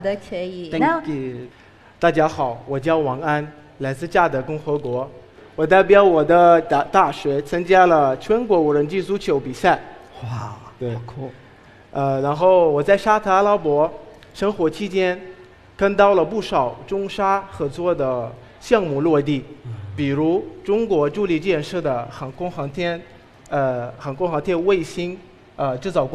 的，可以。 Thank you。大家好，我叫王安，来自加德共和国。我代表我的大学参加了全国无人机足球比赛。 哇， 对， 好酷。 然后我在沙特阿拉伯生活期间，看到了不少中沙合作的项目落地，比如中国助力建设的航空航天卫星制造公司。